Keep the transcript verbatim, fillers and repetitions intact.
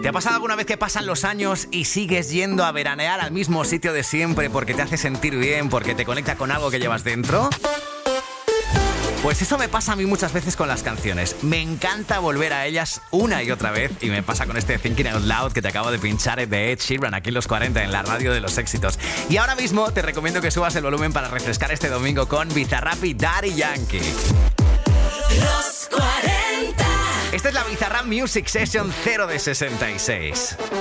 ¿Te ha pasado alguna vez que pasan los años y sigues yendo a veranear al mismo sitio de siempre porque te hace sentir bien, porque te conecta con algo que llevas dentro? Pues eso me pasa a mí muchas veces con las canciones. Me encanta volver a ellas una y otra vez, y me pasa con este Thinking Out Loud que te acabo de pinchar de Ed Sheeran aquí en Los cuarenta, en la radio de los éxitos. Y ahora mismo te recomiendo que subas el volumen para refrescar este domingo con Bizarrap y Daddy Yankee. Los cuarenta. Esta es la Bizarrap Music Session cero de sesenta y seis.